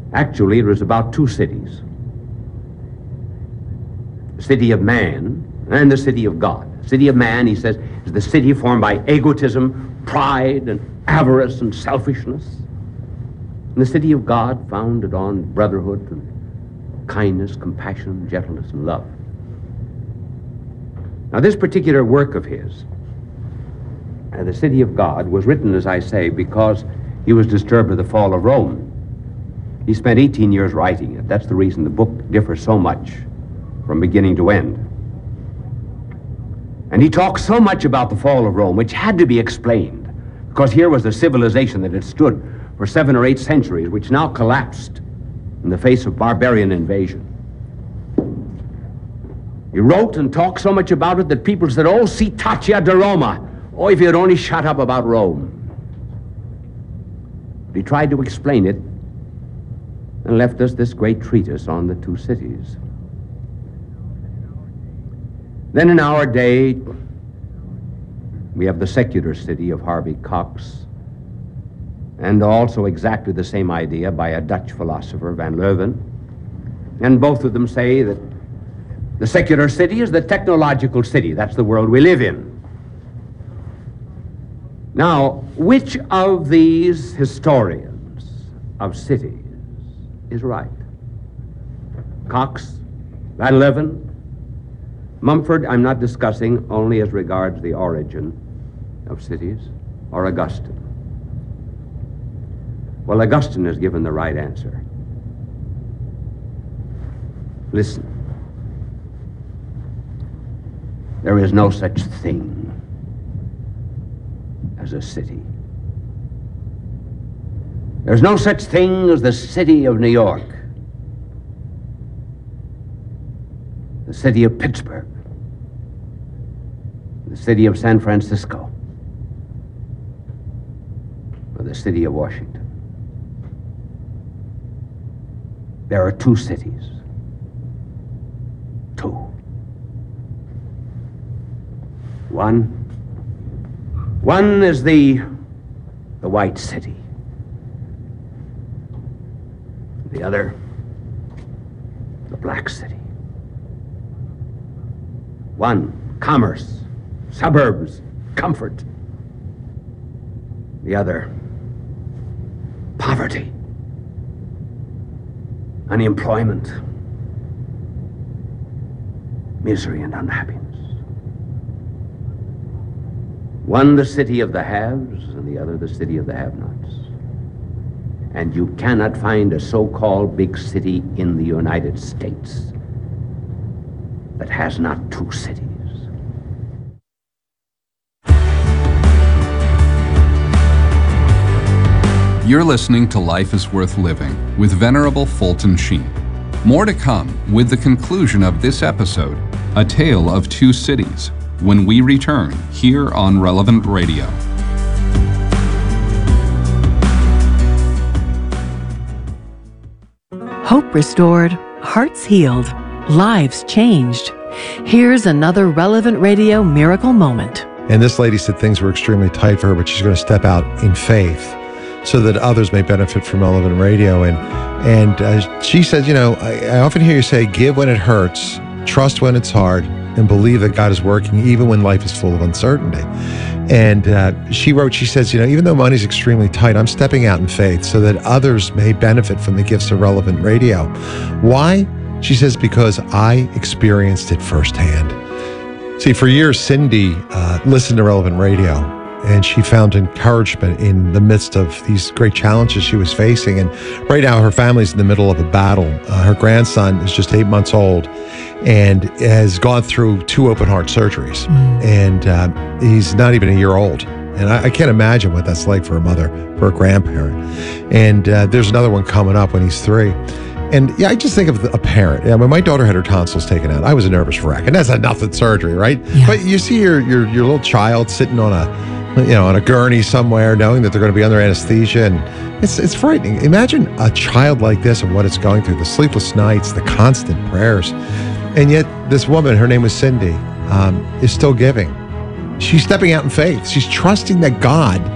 Actually, it was about two cities. The city of man and the city of God. The city of man, he says, is the city formed by egotism, pride, and avarice and selfishness. And the city of God founded on brotherhood and kindness, compassion, gentleness, and love. Now, this particular work of his, The City of God, was written, as I say, because he was disturbed by the fall of Rome. He spent 18 years writing it. That's the reason the book differs so much from beginning to end. And he talks so much about the fall of Rome, which had to be explained, because here was a civilization that had stood for 7 or 8 centuries, which now collapsed in the face of barbarian invasion. He wrote and talked so much about it that people said, "Oh, si tacea de Roma." Oh, if you'd only shut up about Rome. But he tried to explain it and left us this great treatise on the two cities. Then in our day, we have the secular city of Harvey Cox, and also exactly the same idea by a Dutch philosopher, Van Leuven. And both of them say that the secular city is the technological city. That's the world we live in. Now, which of these historians of cities is right? Cox, Van Leuven, Mumford, I'm not discussing only as regards the origin of cities, or Augustine. Well, Augustine has given the right answer. Listen. There is no such thing as a city. There's no such thing as the city of New York, the city of Pittsburgh, the city of San Francisco, or the city of Washington. There are two cities. Two. One is the White City. The other, the Black City. One, commerce, suburbs, comfort. The other, poverty, unemployment, misery, and unhappiness. One, the city of the haves, and the other, the city of the have-nots. And you cannot find a so-called big city in the United States that has not two cities. You're listening to Life is Worth Living with Venerable Fulton Sheen. More to come with the conclusion of this episode, A Tale of Two Cities, when we return here on Relevant Radio. Hope restored, hearts healed, lives changed. Here's another Relevant Radio miracle moment. And this lady said things were extremely tight for her, but she's going to step out in faith so that others may benefit from Relevant Radio. And she said, I often hear you say, give when it hurts, trust when it's hard, and believe that God is working even when life is full of uncertainty. And she says, even though money's extremely tight, I'm stepping out in faith so that others may benefit from the gifts of Relevant Radio. Why? She says, because I experienced it firsthand. See, for years, Cindy listened to Relevant Radio, and she found encouragement in the midst of these great challenges she was facing. And right now, her family's in the middle of a battle. Her grandson is just 8 months old and has gone through 2 open heart surgeries. And he's not even a year old. And I can't imagine what that's like for a mother, for a grandparent. And there's another one coming up when he's 3. And yeah, I just think of a parent. When my daughter had her tonsils taken out, I was a nervous wreck. And that's a nothing surgery, right? Yeah. But you see your little child sitting on a gurney somewhere, knowing that they're going to be under anesthesia, and it's frightening. Imagine a child like this and what it's going through, the sleepless nights, the constant prayers. And yet this woman, her name was Cindy, is still giving. She's stepping out in faith. She's trusting that God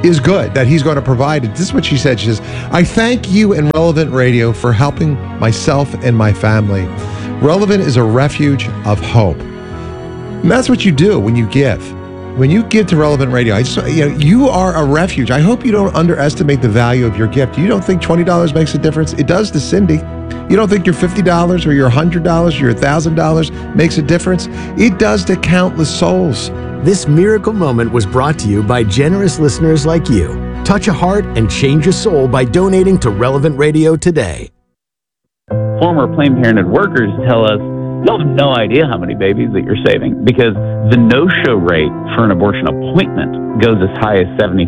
is good, that he's going to provide it. This is what she said. She says, I thank you and Relevant Radio for helping myself and my family. Relevant is a refuge of hope. And that's what you do when you give. When you give to Relevant Radio, you are a refuge. I hope you don't underestimate the value of your gift. You don't think $20 makes a difference? It does to Cindy. You don't think your $50 or your $100 or your $1,000 makes a difference? It does to countless souls. This miracle moment was brought to you by generous listeners like you. Touch a heart and change a soul by donating to Relevant Radio today. Former Planned Parenthood workers tell us, you'll have no idea how many babies that you're saving, because the no-show rate for an abortion appointment goes as high as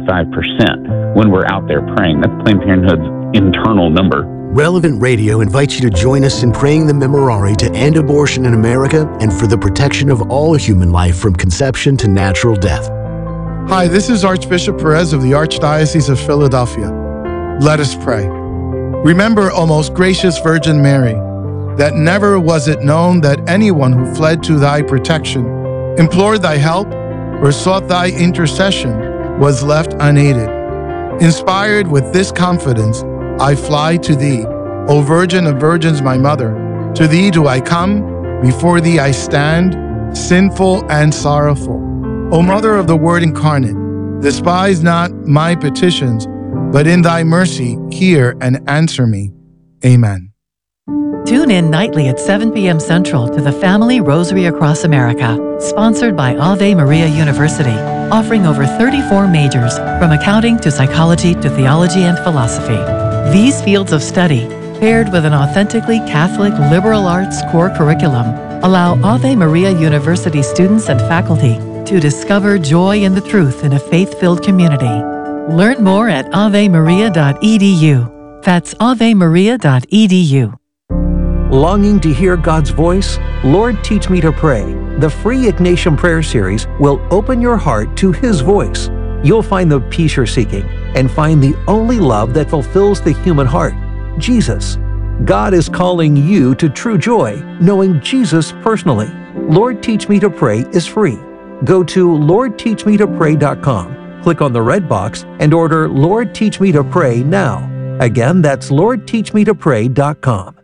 75% when we're out there praying. That's Planned Parenthood's internal number. Relevant Radio invites you to join us in praying the Memorare to end abortion in America and for the protection of all human life from conception to natural death. Hi, this is Archbishop Perez of the Archdiocese of Philadelphia. Let us pray. Remember, O most gracious Virgin Mary, that never was it known that anyone who fled to thy protection, implored thy help, or sought thy intercession was left unaided. Inspired with this confidence, I fly to thee, O Virgin of Virgins, my mother. To thee do I come, before thee I stand, sinful and sorrowful. O Mother of the Word incarnate, despise not my petitions, but in thy mercy hear and answer me. Amen. Tune in nightly at 7 p.m. Central to the Family Rosary Across America, sponsored by Ave Maria University, offering over 34 majors, from accounting to psychology to theology and philosophy. These fields of study, paired with an authentically Catholic liberal arts core curriculum, allow Ave Maria University students and faculty to discover joy in the truth in a faith-filled community. Learn more at avemaria.edu. That's avemaria.edu. Longing to hear God's voice? Lord, Teach Me to Pray. The free Ignatian Prayer Series will open your heart to His voice. You'll find the peace you're seeking and find the only love that fulfills the human heart, Jesus. God is calling you to true joy, knowing Jesus personally. Lord, Teach Me to Pray is free. Go to LordTeachMeToPray.com, click on the red box, and order Lord, Teach Me to Pray now. Again, that's LordTeachMeToPray.com.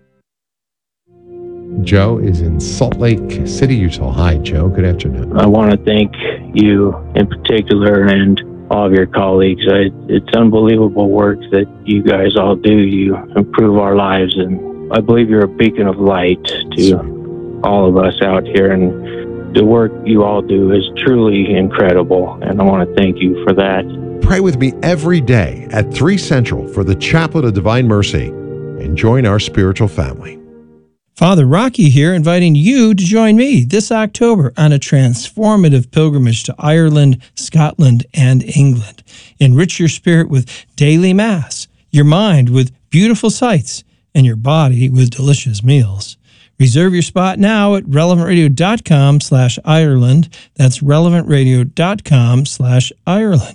Joe is in Salt Lake City, Utah. Hi, Joe. Good afternoon. I want to thank you in particular and all of your colleagues. It's unbelievable work that you guys all do. You improve our lives, and I believe you're a beacon of light to all of us out here. And the work you all do is truly incredible, and I want to thank you for that. Pray with me every day at 3 Central for the Chaplet of Divine Mercy and join our spiritual family. Father Rocky here, inviting you to join me this October on a transformative pilgrimage to Ireland, Scotland, and England. Enrich your spirit with daily Mass, your mind with beautiful sights, and your body with delicious meals. Reserve your spot now at relevantradio.com/Ireland. That's relevantradio.com/Ireland.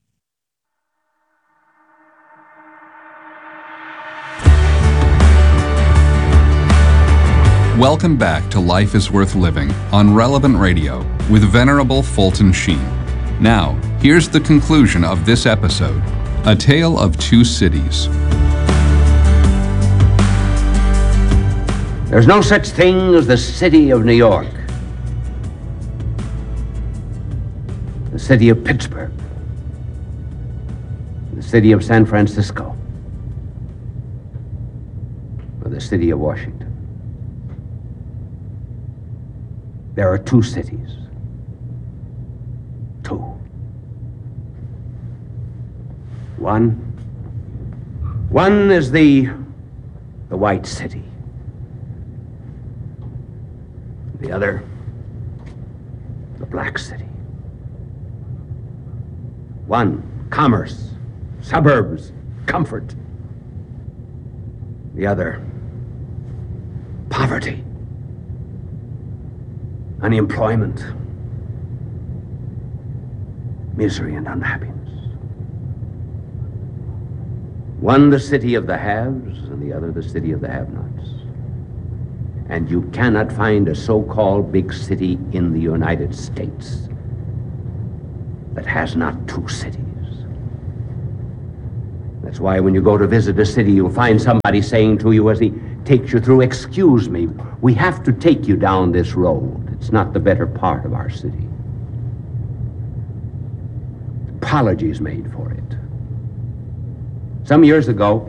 Welcome back to Life is Worth Living on Relevant Radio with Venerable Fulton Sheen. Now, here's the conclusion of this episode, A Tale of Two Cities. There's no such thing as the city of New York, the city of Pittsburgh, the city of San Francisco, or the city of Washington. There are two cities. Two. One is the white city. The other, the black city. One, commerce, suburbs, comfort. The other, poverty, unemployment, misery, and unhappiness. One, the city of the haves, and the other, the city of the have-nots. And you cannot find a so-called big city in the United States that has not two cities. That's why when you go to visit a city, you'll find somebody saying to you as he takes you through, "Excuse me, we have to take you down this road. It's not the better part of our city." Apologies made for it. Some years ago,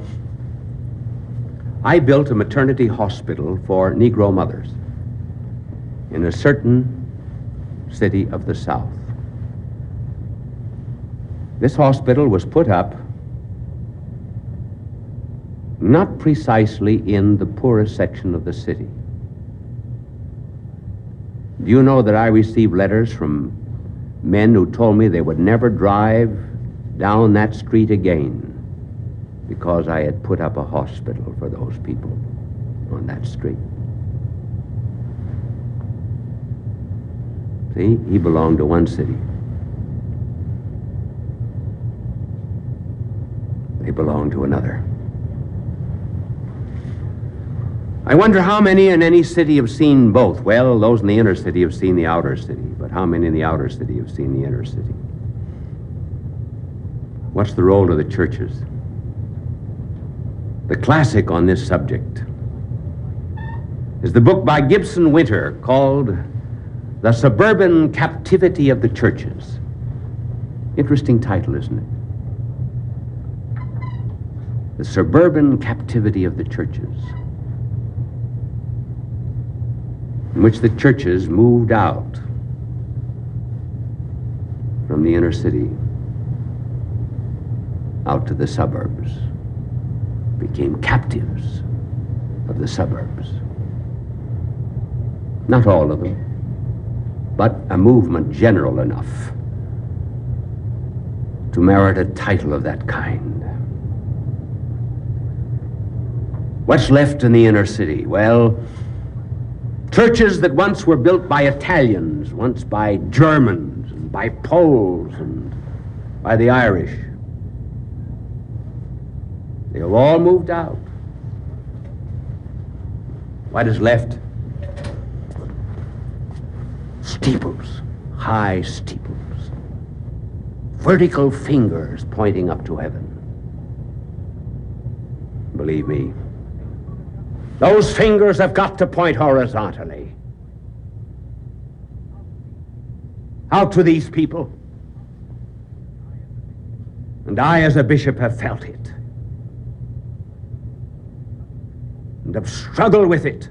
I built a maternity hospital for Negro mothers in a certain city of the South. This hospital was put up not precisely in the poorest section of the city. Do you know that I received letters from men who told me they would never drive down that street again because I had put up a hospital for those people on that street? See, he belonged to one city. They belonged to another. I wonder how many in any city have seen both. Well, those in the inner city have seen the outer city, but how many in the outer city have seen the inner city? What's the role of the churches? The classic on this subject is the book by Gibson Winter called The Suburban Captivity of the Churches. Interesting title, isn't it? The Suburban Captivity of the Churches, in which the churches moved out from the inner city out to the suburbs, became captives of the suburbs. Not all of them, but a movement general enough to merit a title of that kind. What's left in the inner city? Well, churches that once were built by Italians, once by Germans, and by Poles, and by the Irish. They have all moved out. What is left? Steeples, high steeples, vertical fingers pointing up to heaven. Believe me, those fingers have got to point horizontally. Out to these people. And I, as a bishop, have felt it. And have struggled with it.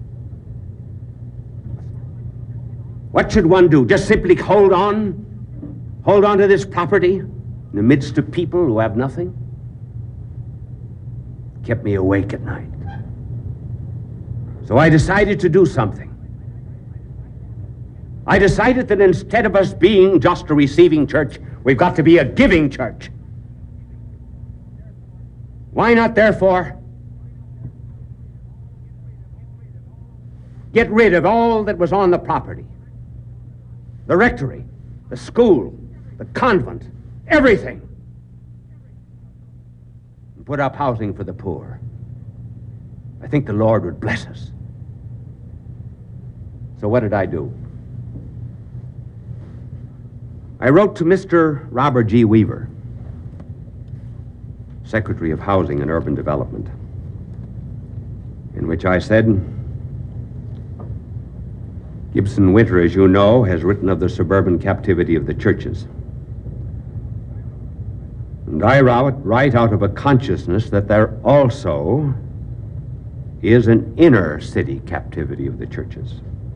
What should one do? Just simply hold on? Hold on to this property in the midst of people who have nothing? Kept me awake at night. So I decided to do something. I decided that instead of us being just a receiving church, we've got to be a giving church. Why not, therefore, get rid of all that was on the property? The rectory, the school, the convent, everything. And put up housing for the poor. I think the Lord would bless us. So what did I do? I wrote to Mr. Robert G. Weaver, Secretary of Housing and Urban Development, in which I said, Gibson Winter, as you know, has written of the suburban captivity of the churches. And I write out of a consciousness that there also is an inner city captivity of the churches,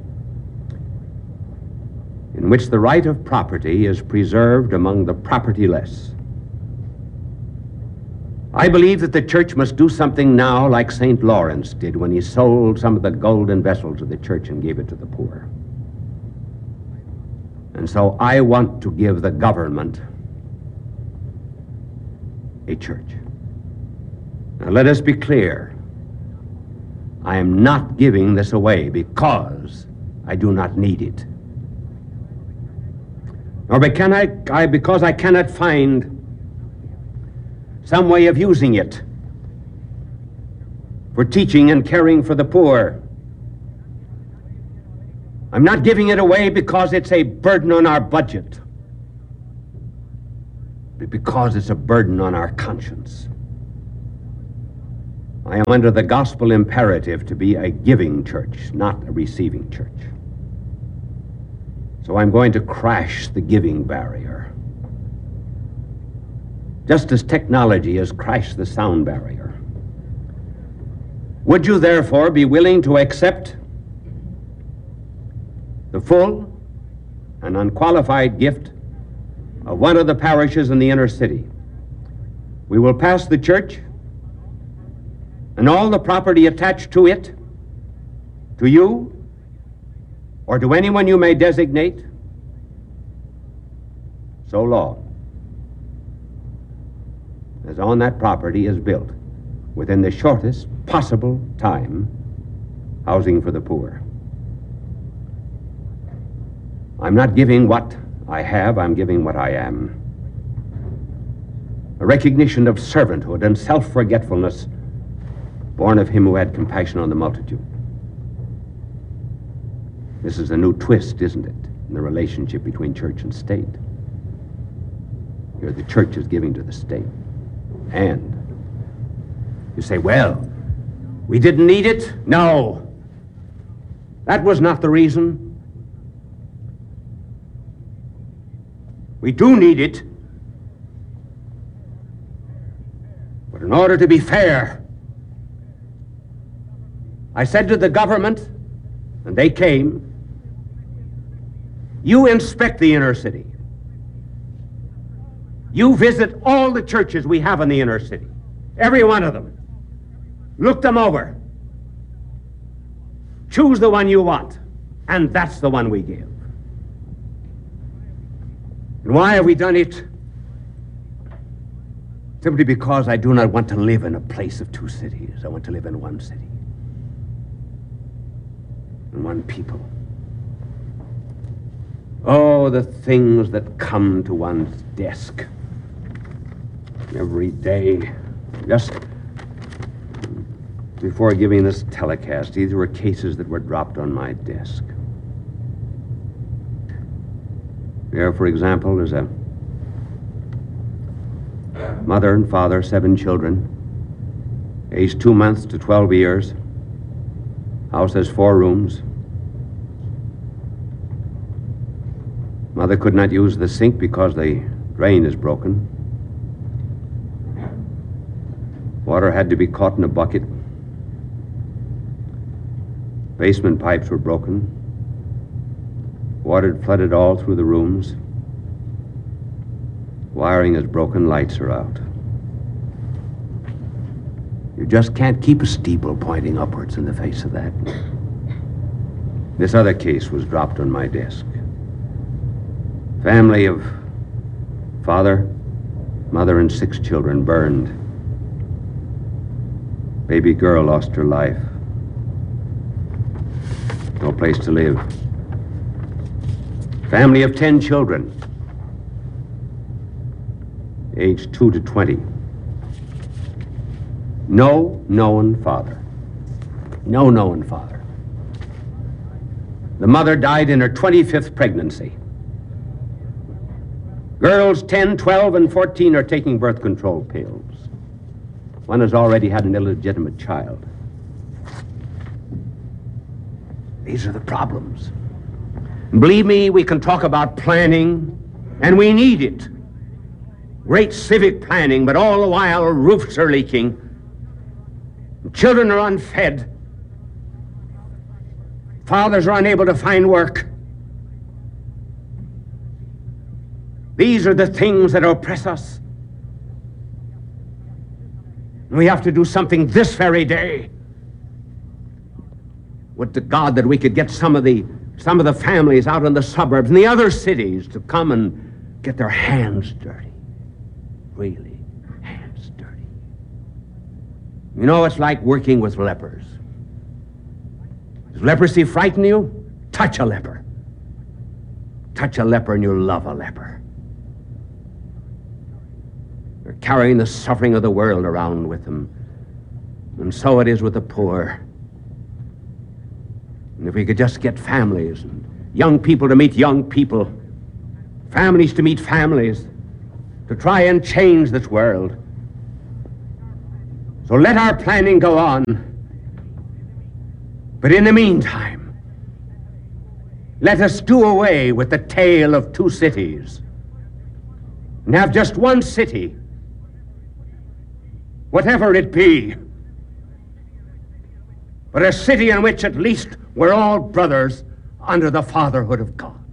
in which the right of property is preserved among the propertyless. I believe that the church must do something now like St. Lawrence did when he sold some of the golden vessels of the church and gave it to the poor. And so I want to give the government a church. Now let us be clear. I am not giving this away because I do not need it. Nor because I cannot find some way of using it for teaching and caring for the poor. I'm not giving it away because it's a burden on our budget, but because it's a burden on our conscience. I am under the gospel imperative to be a giving church, not a receiving church. So I'm going to crash the giving barrier, just as technology has crashed the sound barrier. Would you therefore be willing to accept the full and unqualified gift of one of the parishes in the inner city? We will pass the church and all the property attached to it to you or to anyone you may designate, so long as on that property is built, within the shortest possible time, housing for the poor. I'm not giving what I have, I'm giving what I am. A recognition of servanthood and self-forgetfulness born of him who had compassion on the multitude. This is a new twist, isn't it, in the relationship between church and state. Here the church is giving to the state. And you say, well, we didn't need it? No. That was not the reason. We do need it. But in order to be fair, I said to the government, and they came, you inspect the inner city. You visit all the churches we have in the inner city, every one of them. Look them over. Choose the one you want, and that's the one we give. And why have we done it? Simply because I do not want to live in a place of two cities. I want to live in one city. And one people. Oh, the things that come to one's desk every day. Just before giving this telecast, these were cases that were dropped on my desk. There, for example, is a mother and father, 7 children, aged 2 months to 12 years. House has 4 rooms. Mother could not use the sink because the drain is broken. Water had to be caught in a bucket. Basement pipes were broken. Water had flooded all through the rooms. Wiring is broken, lights are out. You just can't keep a steeple pointing upwards in the face of that. This other case was dropped on my desk. Family of father, mother, and 6 children burned. Baby girl lost her life. No place to live. Family of 10 children, aged 2 to 20. No known father. No known father. The mother died in her 25th pregnancy. Girls 10, 12, and 14 are taking birth control pills. One has already had an illegitimate child. These are the problems. And believe me, we can talk about planning, and we need it. Great civic planning, but all the while roofs are leaking. Children are unfed. Fathers are unable to find work. These are the things that oppress us. We have to do something this very day. Would to God that we could get some of the families out in the suburbs and the other cities to come and get their hands dirty. Really, hands dirty. You know, it's like working with lepers. Does leprosy frighten you? Touch a leper. Touch a leper and you'll love a leper. They're carrying the suffering of the world around with them. And so it is with the poor. And if we could just get families and young people to meet young people, families to meet families, to try and change this world. So let our planning go on. But in the meantime, let us do away with the tale of two cities and have just one city, whatever it be, but a city in which at least we're all brothers under the fatherhood of God.